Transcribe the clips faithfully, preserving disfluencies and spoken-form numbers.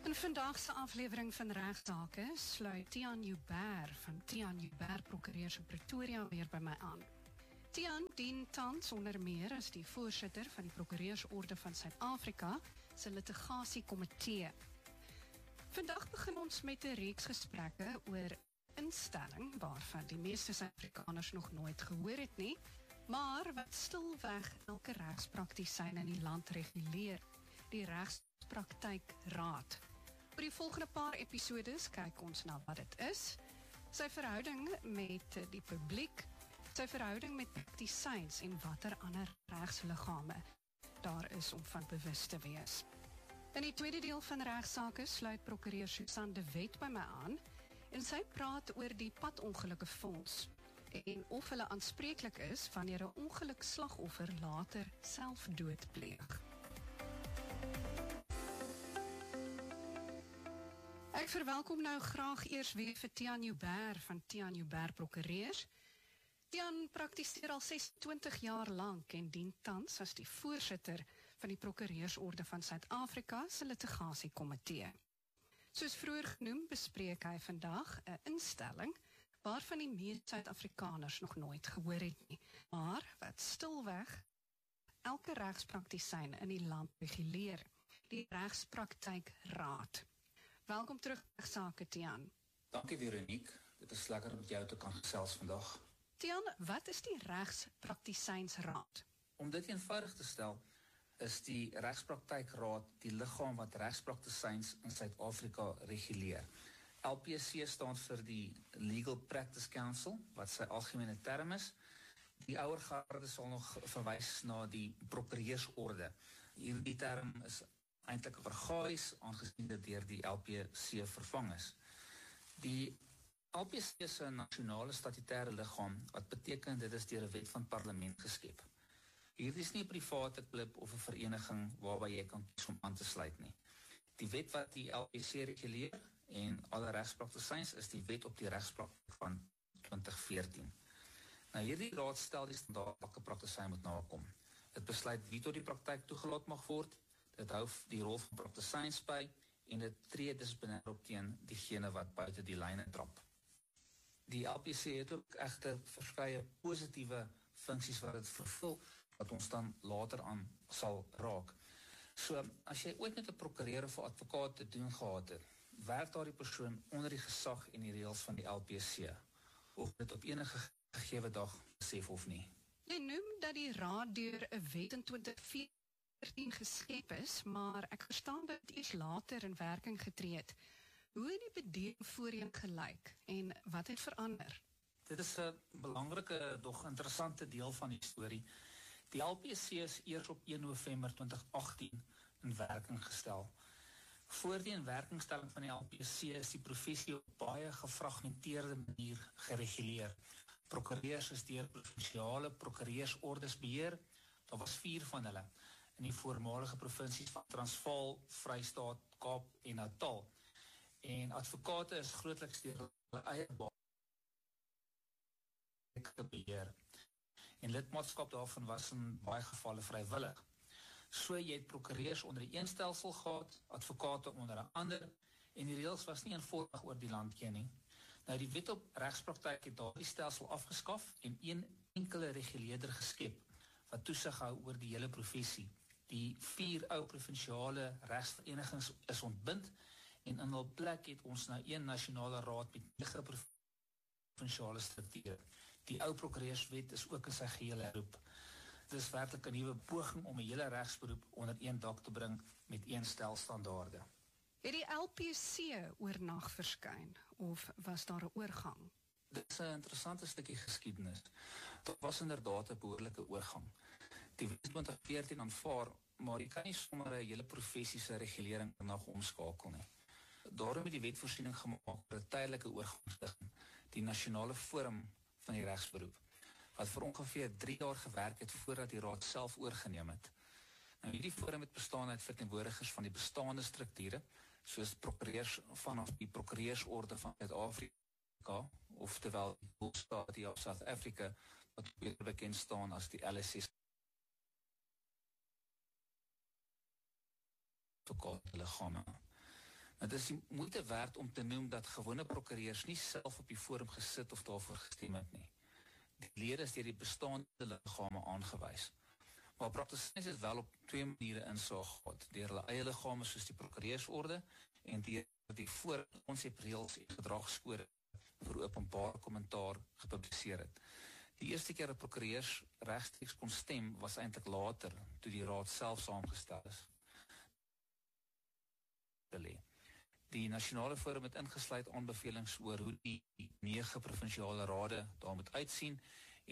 In vandag se aflewering van Regtake sluit Tiaan Joubert van Tiaan Joubert Prokureurs in Pretoria weer by my aan. Tiaan dien tans onder meer as die voorsitter van die Prokureursorde van Suid-Afrika se litigasiekomitee. Vandag begin ons met 'n reeks gesprekke oor 'n instelling waarvan die meeste Suid-Afrikaners nog nooit gehoor het nie, maar wat stilweg elke regspraktisyn in die land reguleer, die Regspraktykraad. Oor die volgende paar episodes kyk ons na wat dit is, sy verhouding met die publiek, sy verhouding met praktisyns en watter ander regsliggame daar is om van bewus te wees. In die tweede deel van Regtsake sluit prokureur Susan de Wet by my aan en sy praat oor die padongelukkefonds en of hulle aanspreeklik is wanneer 'n ongelukslagoffer later selfdood pleeg. Ek verwelkom nou graag eers weer vir Tiaan Joubert van Tiaan Joubert Prokureurs. Tiaan praktiseer al sesentwintig jaar lank en dien tans as die voorsitter van die Prokureursorde van Suid-Afrika se litigasiekomitee. Soos vroeër genoem bespreek hy vandag 'n instelling waarvan die meeste Suid-Afrikaners nog nooit gehoor het nie, maar wat stilweg elke regspraktisyn in die land reguleer, die Regspraktykraad. Welkom terug by Regtsake, Tiaan. Dankie Veronique, dit is lekker om met jou te kan gesels vandag. Tiaan, wat is die Regspraktisynsraad? Om dit eenvoudig te stel, is die Regspraktykraad die liggaam wat regspraktisyns in Suid-Afrika reguleer. L P C staan vir die Legal Practice Council, wat sy algemene term is. Die ouer garde sal nog verwys na die Prokureursorde. Hierdie term is eintlik vergaais, aangesien dit deur die L P C vervang is. Die L P C is 'n nasionale statutêre liggaam, wat beteken dit is deur 'n wet van parlement geskep. Hierdie is nie 'n private klub of 'n vereniging waarby jy kan kies om aan te sluit nie. Die wet wat die L P C reguleer en alle regspraktisyns is die wet op die regspraktyk van twintig veertien. Nou hierdie raad stel die standaard elke praktisyn moet nakom. Dit besluit wie tot die praktyk toegelaat mag word, dit hou die rol van praktisyns by en dit tree dissiplinêr op teen diegene wat buite die lyne trap. Die L P C het ook egter verskeie positiewe funksies wat dit vervul, wat ons dan later aan sal raak. So, as jy ooit met 'n prokureur of 'n advokaat te doen gehad het, werk daar die persoon onder die gesag en die reëls van die L P C, of dit op enige gegewe dag besef of nie. Jy noem dat die raad deur 'n wet in twintig veertien geskep is, maar ek verstaan dat dit eers later in werking getree het. Hoe het die bedeling voorheen gelyk en wat het verander? Dit is 'n belangrike, dog interessante deel van die storie. Die L P C is eers op een November twintig agttien in werking gestel. Voor die inwerkingstelling van die L P C is die professie op baie gefragmenteerde manier gereguleer. Prokureurs is deur provinsiale prokureursordes beheer. Daar was vier van hulle in die voormalige provinsies van Transvaal, Vrystaat, Kaap en Natal. En advokate is grootliks deur hulle eie baan beheer. En lidmaatskap daarvan was in baie gevalle vrywillig. So jy het prokureurs onder die een stelsel gehad, advokate onder 'n ander, en die reëls was nie eenvoudig oor die landjie nie. Nou die wet op regspraktyk het daardie stelsel afgeskaf en een enkele reguleerder geskep wat toesig hou oor die hele professie. Die vier ou provinsiale regsverenigings is ontbind en in hul plek het ons nou een nasionale raad met nege provinsiale strukture. Die ou prokureurswet is ook in sy geheel heroep. Dit is werklik 'n nuwe poging om 'n hele regsberoep onder een dak te bring met een stel standaarde. Het die L P C oornag verskyn of was daar 'n oorgang? Dit is 'n interessante stukkie geskiedenis. Dit was inderdaad 'n behoorlike oorgang. Die wet twintig veertien aanvaar, maar jy kan nie sommer 'n hele professie se regulering nog omskakel nie. Daarom het die wet voorsiening gemaak vir 'n tydelike oorgangsliggaam, die nasionale forum van die regsberoep, wat vir ongeveer drie jaar gewerk het voordat die raad self oorgeneem het. Nou hierdie forum het bestaan uit verteenwoordigers van die bestaande strukture, soos prokureurs vanaf die Prokureursorde van Suid-Afrika, oftewel die Hoofstaat of South Africa, wat beter bekend staan as die L S C advokaatliggame. Het is die moeite werd om te noem dat gewone prokureurs nie self op die forum gesit of daarvoor gestem het nie. Die lede is deur die bestaande liggame aangewys. Maar praktisyns het wel op twee maniere insaag gehad, deur hulle eie liggame soos die prokureursorde en deur die voor konsepreëls en gedragskode vir openbare kommentaar gepubliseer het. Die eerste keer dat prokureurs regstreeks kon stem was eintlik later, toe die raad self saamgestel is. Die nasionale forum het ingesluit aanbevelings oor hoe die nege provinsiale rade daar moet uitsien.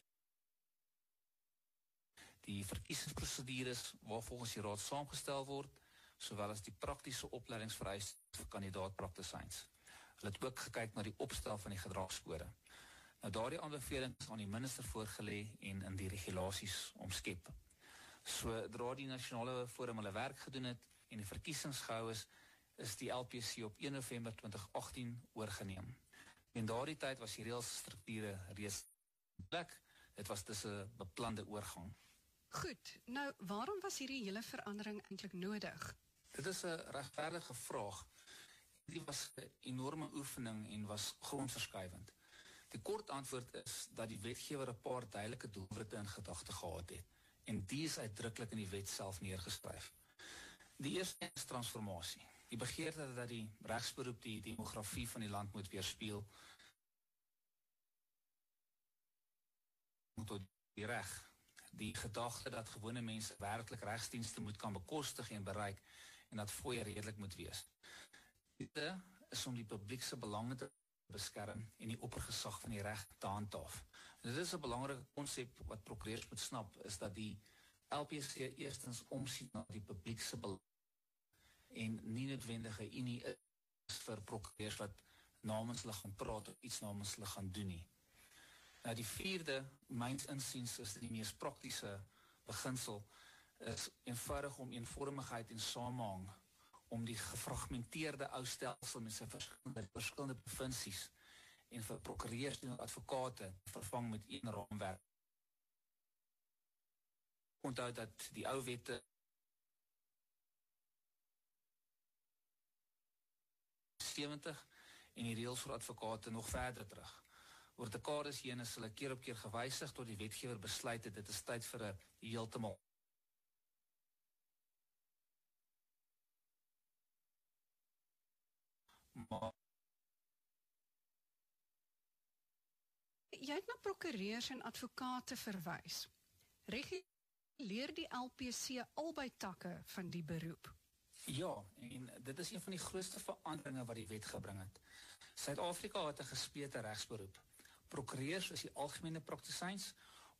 Die verkiesingsprosedures waar volgens die raad saamgestel word, sowel as die praktiese opleidingsvereistes vir kandidaat-praktisyns. Hulle het ook gekyk na die opstel van die gedragskode. Nou daardie aanbevelings aan die minister voorgelê en in die regulasies omskep. Sodra die nasionale forum hulle werk gedoen het en die verkiesings gehou is, is die L P C op een November twintig agttien oorgeneem. En daardie tyd was die reëlstrukture reeds in plek. Dit was dus 'n beplande oorgang. Goed, nou waarom was hierdie hele verandering eintlik nodig? Dit is 'n regverdige vraag. Die was 'n enorme oefening en was grondverskuivend. Die kort antwoord is dat die wetgewer 'n paar duidelike doelwitte in gedagte gehad het. En die is uitdruklik in die wet self neergeskryf. Die eerste is transformasie. Die begeerte dat die regsberoep die demografie van die land moet weerspieël, tot die reg. Die gedagte dat gewone mense werklik regsdienste moet kan bekostig en bereik en dat fooie redelik moet wees. Dit is om die publiekse belange te beskerm en die oppergesag van die reg te handhaaf. En dit is 'n belangrike konsep wat prokureurs moet snap, is dat die L P C eerstens omsien na die publiekse belange en nie noodwendige unie is vir prokureurs wat namens hulle gaan praat of iets namens hulle gaan doen nie. Nou die vierde, myns insiens, is die mees praktiese beginsel, is eenvoudig om eenvormigheid en samehang, om die gefragmenteerde ou stelsel met sy verskillende, verskillende provinsies en vir prokureurs en advokate vervang met een raamwerk. Onthou dat die ou wette sewentig en die reëls vir advokate nog verder terug. Oor dekades heen is hulle keer op keer gewysig tot die wetgewer besluit het dit is tyd vir 'n heeltemal. Maar Jy het na prokureurs en advokate verwys. Reguleer die L P C albei takke van die beroep? Ja, en dit is een van die grootste veranderinge wat die wet gebring het. Suid-Afrika het 'n gesplete regsberoep. Prokureurs is die algemene praktisyns,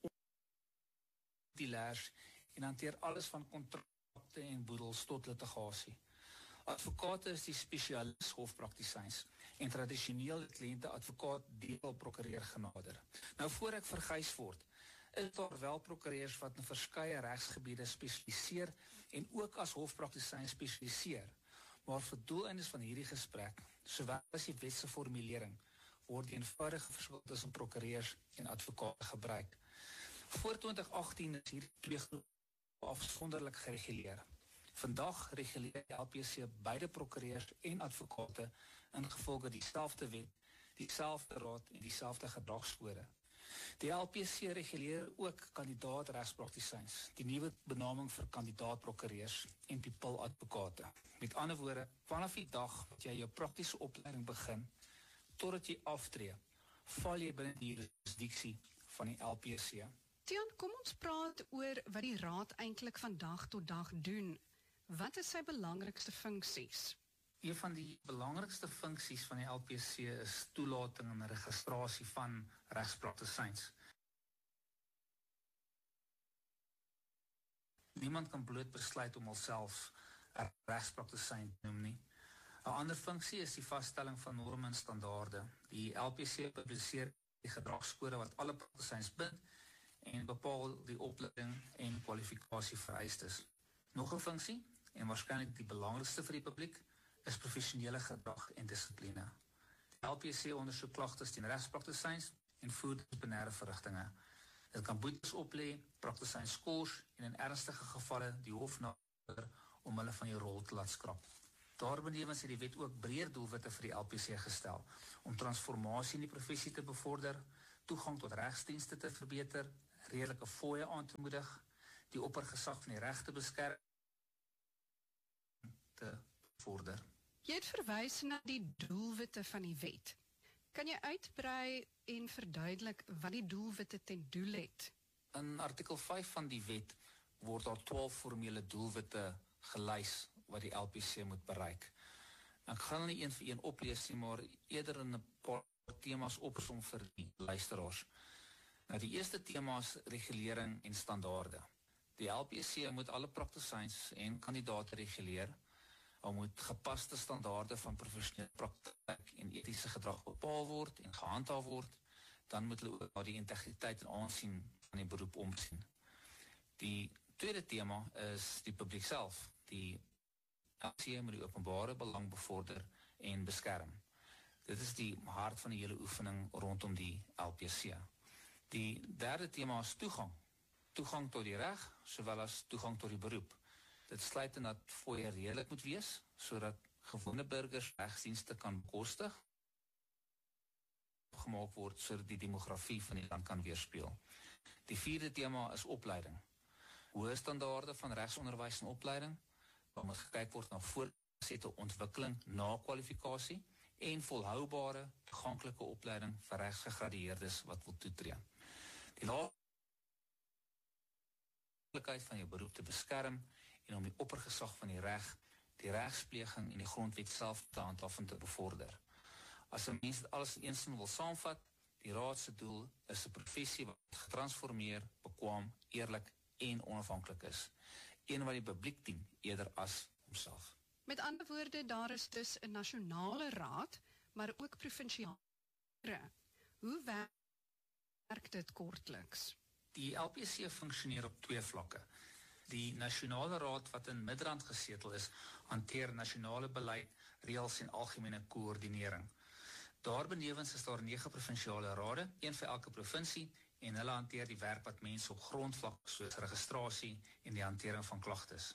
die leers en hanteer alles van kontrakte en boedels tot litigasie. Advokate is die spesialis hofpraktisyns en tradisioneel het kliënte advokaat deel prokureur genader. Nou voor ek vergys word, is daar wel prokureurs wat in verskeie regsgebiede spesialiseer en ook as hofpraktisyns spesialiseer. Maar vir doeleindes van hierdie gesprek, sowel as die wetse formulering, word die eenvoudige verskil tussen prokureurs en advokate gebruik. Voor twintig agttien is hierdie twee groepe afsonderlik gereguleer. Vandag reguleer die L P C beide prokureurs en advokate ingevolge dieselfde wet, dieselfde raad en dieselfde gedragskode. Die L P C reguleer ook kandidaat regspraktisyns, die nuwe benaming vir kandidaat prokureurs en people advokate. Met ander woorde, vanaf die dag wat jy jou praktiese opleiding begin, totdat jy aftree, val jy binne die jurisdiksie van die L P C. Tiaan, kom ons praat oor wat die raad eintlik van dag tot dag doen. Wat is sy belangrikste funksies? Een van die belangrikste funksies van die L P C is toelating en registrasie van regspraktisyns. Niemand kan bloot besluit om alself 'n regspraktisyn te noem nie. 'n Ander funksie is die vaststelling van norme en standaarde. Die L P C publiseer die gedragskode wat alle praktisyns bind en bepaal die opleiding en kwalifikasie vereistes. Nog 'n funksie, en waarskynlik die belangrikste vir die publiek, is professionele gedrag en dissipline. Die L P C ondersoek klagtes teen regspraktisyns en voer dissiplinêre verrigtinge. Dit kan boetes oplê, praktisyns skors en in ernstige gevalle die hof nader om hulle van die rol te laat skrap. Daarbenewens het die wet ook breër doelwitte vir die L P C gestel, om transformasie in die professie te bevorder, toegang tot regsdienste te verbeter, redelike fooie aan te moedig, die oppergesag van die reg te beskerm, te bevorder. Jy het verwys na die doelwitte van die wet. Kan jy uitbrei en verduidelik wat die doelwitte ten doel het? In artikel vyf van die wet word daar twaalf formele doelwitte gelys wat die L P C moet bereik. Ek gaan nie een vir een oplees nie, maar eerder in 'n paar temas opsom vir die luisteraars. Nou, die eerste tema is regulering en standaarde. Die L P C moet alle praktisyns en kandidate reguleer. Daar moet gepaste standaarde van professionele praktyk en etiese gedrag bepaal word en gehandhaaf word. Dan moet hulle ook na die integriteit en aansien van die beroep omsien. Die tweede tema is die publiek self. Die L P C moet die openbare belang bevorder en beskerm. Dit is die hart van die hele oefening rondom die L P C. Die derde tema is toegang. Toegang tot die reg, sowel as toegang tot die beroep. Dit sluit in dat fooie redelik moet wees, sodat gewone burgers regsdienste kan bekostig, gemaak word sodat die demografie van die land kan weerspieël. Die vierde tema is opleiding. Hoë standaarde van regsonderwys en opleiding, waar moet gekyk word na voortgesette ontwikkeling na kwalifikasie en volhoubare, toeganklike opleiding vir regsgegradueerdes wat wil toetree. Die laaglikheid van jou beroep te beskerm en om die oppergesag van die reg, die regspleging en die grondwet self te handhaaf en te bevorder. As 'n mens dit alles in een sin wil saamvat, die raad se doel is 'n professie wat getransformeer, bekwaam, eerlik en onafhanklik is. Een wat die publiek dien eerder as homself. Met ander woorde, daar is dus 'n nasionale raad, maar ook provinsiale. Hoe werk dit kortliks? Die L P C funksioneer op twee vlakke. Die nasionale raad wat in Midrand gesetel is, hanteer nasionale beleid, reëls en algemene koördinering. Daarbenewens is daar nege provinsiale rade, een vir elke provinsie, en hulle hanteer die werk wat mense op grondvlak, soos registrasie en die hantering van klagtes.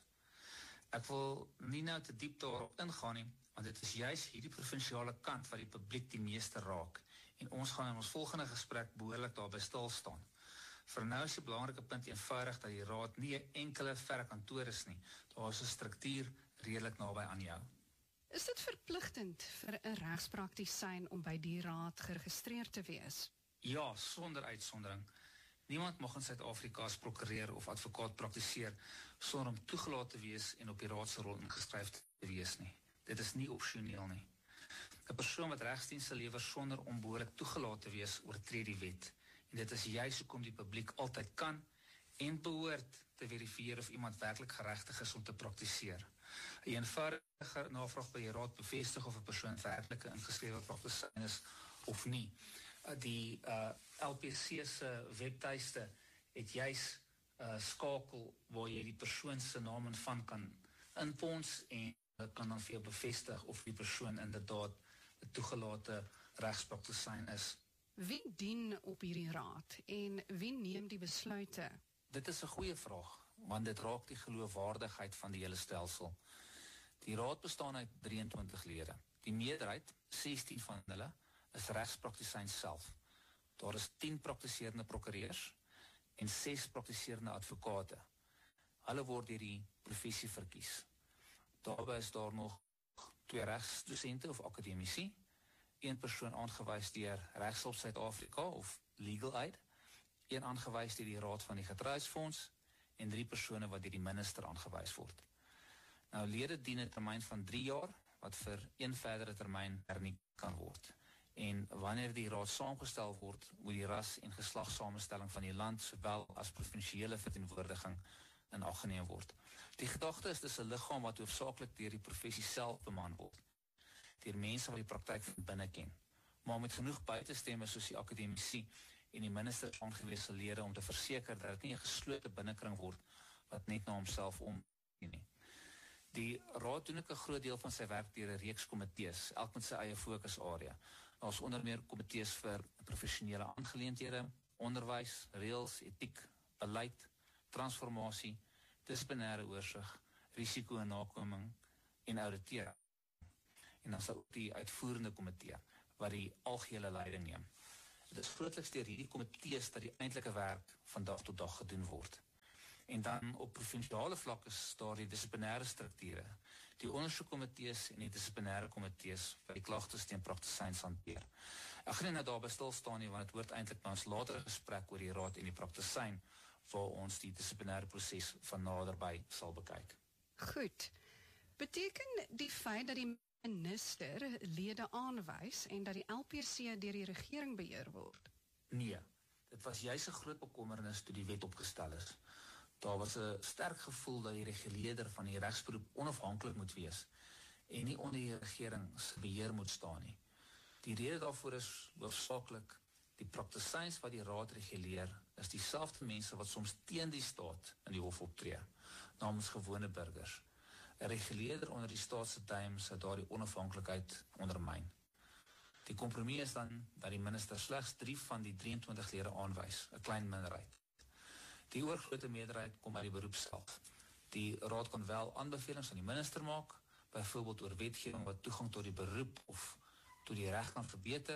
Ek wil nie nou te diep daarop ingaan nie, want dit is juis hierdie provinsiale kant wat die publiek die meeste raak, en ons gaan in ons volgende gesprek behoorlik daarby stil staan. Vir nou is die belangrike punt eenvoudig dat die raad nie 'n enkele verre kantoor is nie. Daar is 'n struktuur redelik naby aan jou. Is dit verpligtend vir 'n regspraktisyn om by die raad geregistreer te wees? Ja, sonder uitsondering. Niemand mag in Suid-Afrika as prokureur of advokaat praktiseer sonder om toegelaat te wees en op die raad se rol ingeskryf te wees nie. Dit is nie opsioneel nie. 'n Persoon wat regsdienste lewer sonder om behoorlik toegelaat te wees, oortree die wet. En dit is juis hoekom die publiek altyd kan en behoort te verifieer of iemand werklik geregtig is om te praktiseer. 'n Eenvoudige navraag by die raad bevestig of 'n persoon werklik 'n ingeskrewe praktisyn is of nie. Die uh, L P C se webtuiste het juis uh, skakel waar jy die persoon se naam en van kan inpons en kan dan vir jou bevestig of die persoon inderdaad 'n toegelate regspraktisyn is. Wie dien op hierdie raad en wie neem die besluite? Dit is 'n goeie vraag, want dit raak die geloofwaardigheid van die hele stelsel. Die raad bestaan uit drieëntwintig lede. Die meerderheid, sestien van hulle, is regspraktisyns self. Daar is tien praktiserende prokureurs en ses praktiserende advokate. Hulle word deur die professie verkies. Daarby is daar nog twee regsdosente of akademici, een persoon aangewys deur Regshulp Suid-Afrika of Legal Aid, een aangewys deur die Raad van die Getrouheidsfonds en drie persone wat deur die minister aangewys word. Nou, lede dien 'n termyn van drie jaar wat vir een verdere termyn hernie kan word. En wanneer die raad saamgestel word, moet die ras- en geslagssamenstelling van die land sowel as provinsiële verteenwoordiging in ag geneem word. Die gedagte is dis 'n liggaam wat hoofsaaklik deur die professie self beman word, deur mense wat die praktyk van binne ken, maar met genoeg buitestemme soos die akademici en die minister aangewese lede om te verseker dat dit nie 'n geslote binnekring word wat net na homself om nie. Die raad doen ook 'n groot deel van sy werk deur 'n reeks komitees, elk met sy eie fokusarea. Daar's onder meer komitees vir professionele aangeleenthede, onderwys, reëls, etiek, beleid, transformasie, dissiplinêre oorsig, risiko en nakoming en auditering. en dan is daar ook die uitvoerende komitee wat die algehele leiding neem. Dit is grootliks deur hierdie komitees dat die eintlike werk van dag tot dag gedoen word. En dan op provinsiale vlak is daar die dissiplinêre strukture, die ondersoekkomitees en die dissiplinêre komitees wat die klagtes teen praktisyns hanteer. Ek gaan nie nou daarby stil staan nie, want het hoort eintlik by ons latere gesprek oor die raad en die praktisyn, waar ons die dissiplinêre proses van naderby sal bekyk. Goed. Beteken die feit dat die minister lede aanwys en dat die L P C deur die regering beheer word? Nee, dit was juis 'n groot bekommernis toe die wet opgestel is. Daar was 'n sterk gevoel dat die reguleerder van die regsberoep onafhanklik moet wees en nie onder die regering se beheer moet staan nie. Die rede daarvoor is hoofsaaklik die praktisyns wat die raad reguleer is dieselfde mense wat soms teen die staat in die hof optree, namens gewone burgers. 'n Reguleerder onder die staat se duim sou daardie onafhanklikheid ondermyn. Die kompromie is dan dat die minister slegs drie van die drieëntwintig lede aanwys, 'n klein minderheid. Die oorgrootste meerderheid kom uit die beroep self. Die raad kan wel aanbevelings aan die minister maak, byvoorbeeld oor wetgewing wat toegang tot die beroep of tot die reg kan verbeter,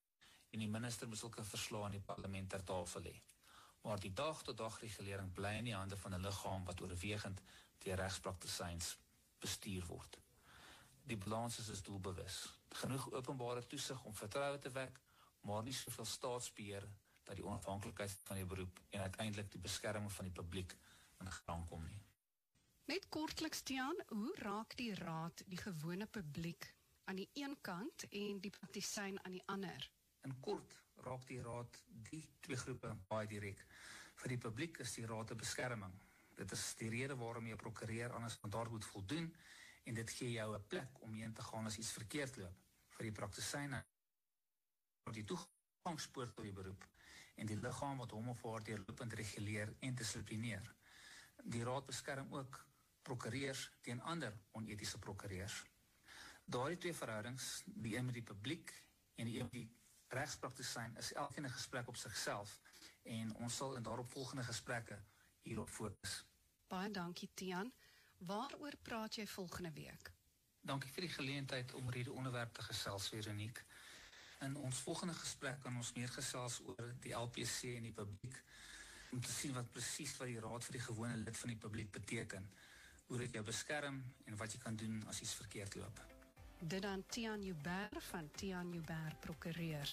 en die minister moet sulke verslae aan die parlement ter tafel lê. Maar die dag-tot-dag regulering bly in die hande van 'n liggaam wat oorwegend deur regspraktisyns bestuur word. Die balans is dus doelbewus. Genoeg openbare toesig om vertroue te wek, maar nie soveel staatsbeheer dat die onafhanklikheid van die beroep en uiteindelik die beskerming van die publiek in gedrang kom nie. Net kortliks, Tiaan, hoe raak die raad die gewone publiek aan die een kant en die praktisyn aan die ander? In kort raak die raad die twee groepe baie direk. Vir die publiek is die raad 'n beskerming. Dit is die rede waarom jy 'n prokureur aan 'n standaard moet voldoen en dit gee jou 'n plek om heen te gaan as iets verkeerd loop. Vir die praktisyne die toegangspoort tot die beroep en die liggaam wat hom of haar deurlopend reguleer en dissiplineer. Die raad beskerm ook prokureurs teen ander onetiese prokureurs. Daardie twee verhoudings, die een met die publiek en die een met die regspraktisyn, is elkeen 'n gesprek op sigself en ons sal in daaropvolgende gesprekke hierop fokus. Baie dankie, Tiaan. Waaroor praat jy volgende week? Dankie vir die geleentheid om oor hierdie onderwerp te gesels, Veronique. In ons volgende gesprek kan ons meer gesels oor die L P C en die publiek, om te sien wat presies wat die raad vir die gewone lid van die publiek beteken, hoe dit jou beskerm en wat jy kan doen as iets verkeerd loop. Dit dan Tiaan Joubert van Tiaan Joubert Prokureur.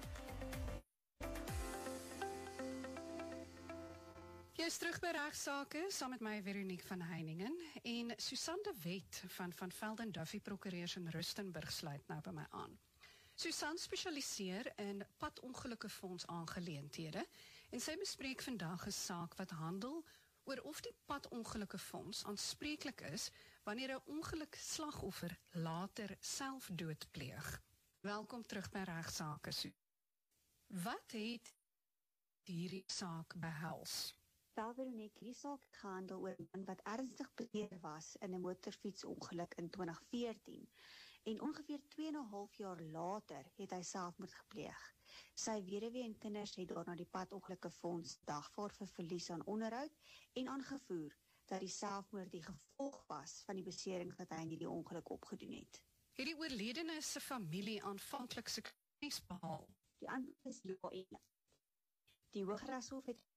Jy is terug by Regsake, saam met my Veronique van Heiningen, en Susan de Wet van Van Velden Duffy Prokureurs in Rustenburg sluit nou by my aan. Susan spesialiseer in padongelukkefonds aangeleenthede en sy bespreek vandag 'n saak wat handel oor of die padongelukkefonds aanspreeklik is wanneer 'n ongelukslagoffer later selfdood pleeg. Welkom terug by Regsake, Susan. Wat het hierdie saak behels? Wel, Veronique, hierdie saak gehandel oor 'n man wat ernstig beseer was in 'n motorfietsongeluk in twintig veertien. En ongeveer twee en 'n half jaar later het hy selfmoord gepleeg. Sy weduwee en kinders het daarna die padongelukkefonds dagvaard vir verlies aan onderhoud en aangevoer dat die selfmoord die gevolg was van die beserings wat hy in hierdie ongeluk opgedoen het. Het die oorledene se familie aanvanklik sukses behaal? Die antwoord is ja en die Hooggeregshof het